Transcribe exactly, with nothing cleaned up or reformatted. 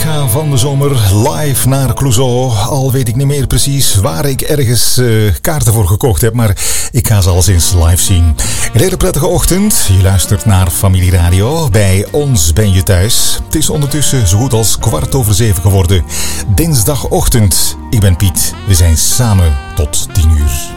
ga van de zomer live naar Clouseau. Al weet ik niet meer precies waar ik ergens uh, kaarten voor gekocht heb, maar ik ga ze al eens live zien. Een hele prettige ochtend. Je luistert naar Familie Radio. Bij ons ben je thuis. Het is ondertussen zo goed als kwart over zeven geworden. Dinsdagochtend. Ik ben Piet. We zijn samen tot tien uur.